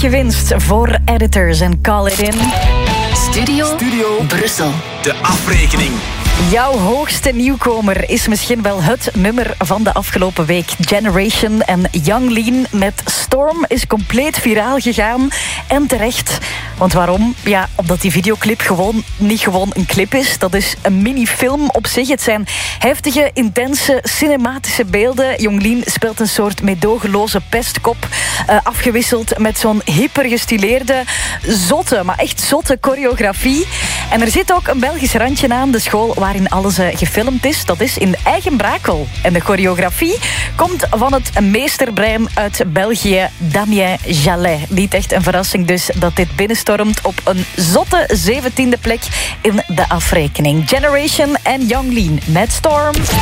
Gewinst voor editors en Call It In. Studio Brussel. De afrekening. Jouw hoogste nieuwkomer is misschien wel het nummer van de afgelopen week. Generation en Young Lean met Storm is compleet viraal gegaan. En terecht. Want waarom? Ja, omdat die videoclip niet gewoon een clip is. Dat is een minifilm op zich. Het zijn heftige, intense, cinematische beelden. Young Lean speelt een soort meedogenloze pestkop. Afgewisseld met zo'n hypergestileerde, zotte, maar echt zotte choreografie. En er zit ook een Belgisch randje aan. De school waarin alles gefilmd is, dat is in Eigen Brakel. En de choreografie komt van het meesterbrein uit België, Damien Jallet. Niet echt een verrassing dus dat dit binnenstormt op een zotte 17e plek in de afrekening. Generation en Young Lean met Storm.